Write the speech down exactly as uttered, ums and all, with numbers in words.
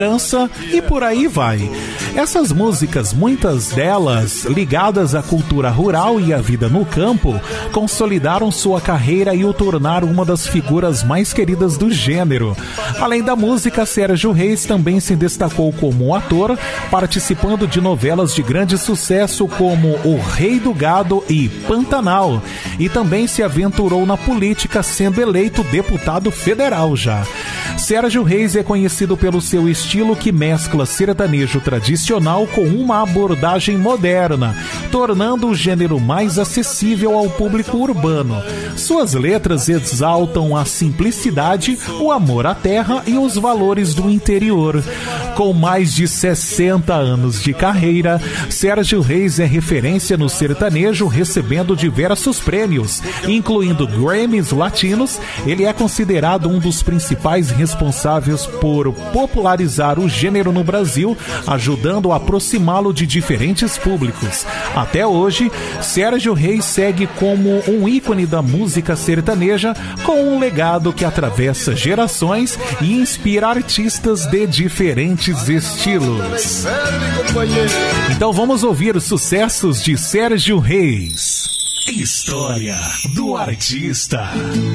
e por aí vai. Essas músicas, muitas delas ligadas à cultura rural e à vida no campo, consolidaram sua carreira e o tornaram uma das figuras mais queridas do gênero. Além da música, Sérgio Reis também se destacou como ator, participando de novelas de grande sucesso como O Rei do Gado e Pantanal, e também se aventurou na política, sendo eleito deputado federal já. Sérgio Reis é conhecido pelo seu estilo que mescla sertanejo tradicional com uma abordagem moderna, tornando o gênero mais acessível ao público urbano. Suas letras exaltam a simplicidade, o amor à terra e os valores do interior. Com mais de sessenta anos de carreira, Sérgio Reis é referência no sertanejo, recebendo diversos prêmios, incluindo Grammys latinos. Ele é considerado um dos principais responsáveis por popularizar o gênero no Brasil, ajudando a aproximá-lo de diferentes públicos. Até hoje, Sérgio Reis segue como um ícone da música sertaneja, com um legado que atravessa gerações e inspira artistas de diferentes estilos. Então vamos ouvir os sucessos de Sérgio Reis. História do artista.